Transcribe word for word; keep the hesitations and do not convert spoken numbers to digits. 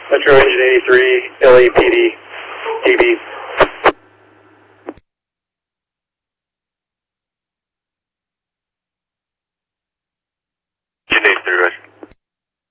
Metro Engine eighty-three, L A P D, T B.